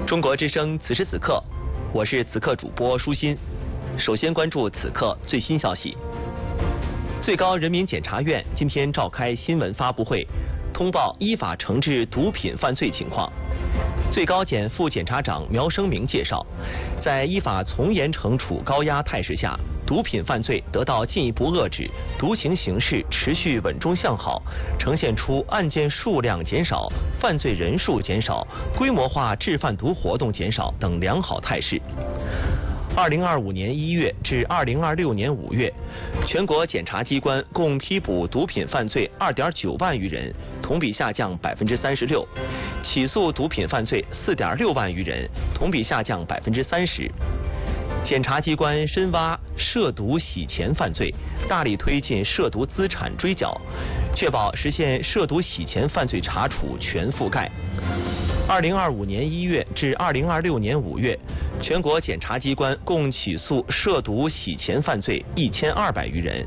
中国之声此时此刻，我是此刻主播舒心。首先关注此刻最新消息。最高人民检察院今天召开新闻发布会，通报依法惩治毒品犯罪情况。最高检副检察长苗生明介绍，在依法从严惩处高压态势下，毒品犯罪得到进一步遏制，毒情形势持续稳中向好，呈现出案件数量减少、犯罪人数减少、规模化制贩毒活动减少等良好态势。2025年1月至2026年5月，全国检察机关共批捕毒品犯罪2.9万余人，同比下降36%；起诉毒品犯罪4.6万余人，同比下降30%。检察机关深挖涉毒洗钱犯罪，大力推进涉毒资产追缴，确保实现涉毒洗钱犯罪查处全覆盖。2025年1月至2026年5月，全国检察机关共起诉涉毒洗钱犯罪1200余人。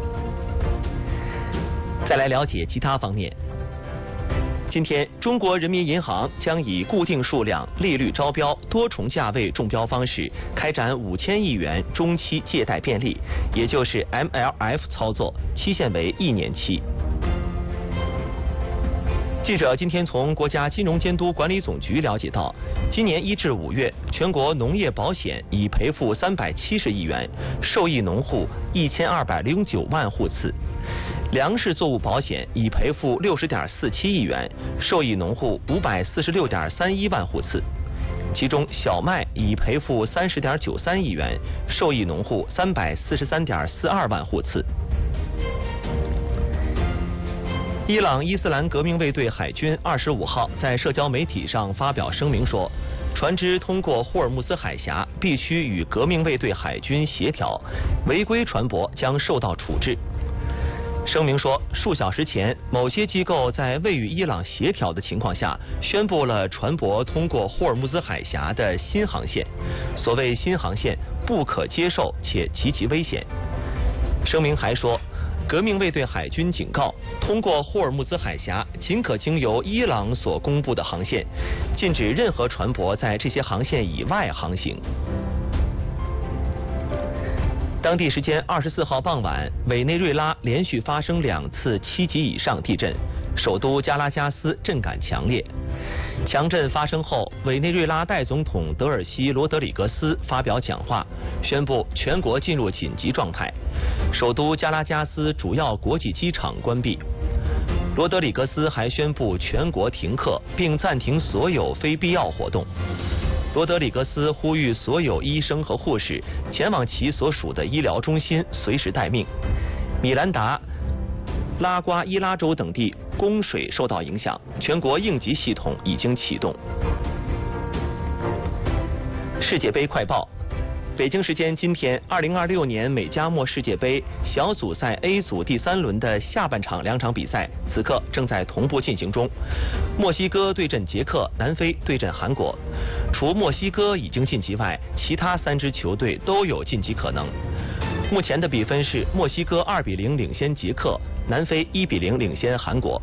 再来了解其他方面。今天，中国人民银行将以固定数量、利率招标、多重价位中标方式开展5000亿元中期借贷便利，也就是 MLF 操作，期限为1年期。记者今天从国家金融监督管理总局了解到，今年1至5月，全国农业保险已赔付370亿元，受益农户1209万户次；粮食作物保险已赔付60.47亿元，受益农户546.31万户次。其中，小麦已赔付30.93亿元，受益农户343.42万户次。伊朗伊斯兰革命卫队海军25号在社交媒体上发表声明说，船只通过霍尔木兹海峡必须与革命卫队海军协调，违规船舶将受到处置。声明说，数小时前，某些机构在未与伊朗协调的情况下，宣布了船舶通过霍尔木兹海峡的新航线。所谓新航线不可接受且极其危险。声明还说，革命卫队海军警告，通过霍尔木兹海峡仅可经由伊朗所公布的航线，禁止任何船舶在这些航线以外航行。当地时间24号傍晚，委内瑞拉连续发生2次7级以上地震，首都加拉加斯震感强烈。强震发生后，委内瑞拉代总统德尔西·罗德里格斯发表讲话，宣布全国进入紧急状态，首都加拉加斯主要国际机场关闭。罗德里格斯还宣布全国停课，并暂停所有非必要活动。罗德里格斯呼吁所有医生和护士前往其所属的医疗中心随时待命。米兰达、拉瓜伊拉州等地供水受到影响，全国应急系统已经启动。世界杯快报。北京时间今天，2026年美加墨世界杯小组赛 A 组第3轮的下半场2场比赛，此刻正在同步进行中。墨西哥对阵捷克，南非对阵韩国。除墨西哥已经晋级外，其他3支球队都有晋级可能。目前的比分是墨西哥2比0领先捷克，南非1比0领先韩国。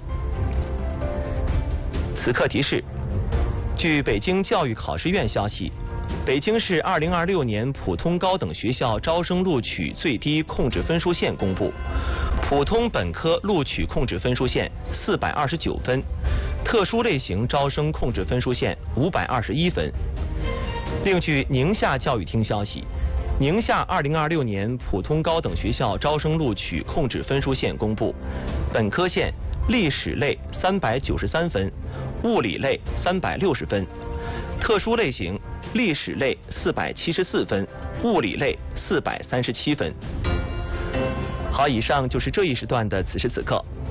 此刻提示：据北京教育考试院消息，北京市2026年普通高等学校招生录取最低控制分数线公布，普通本科录取控制分数线429分，特殊类型招生控制分数线521分。另据宁夏教育厅消息，宁夏2026年普通高等学校招生录取控制分数线公布，本科线历史类393分，物理类360分，特殊类型历史类474分，物理类437分。好，以上就是这一时段的此时此刻。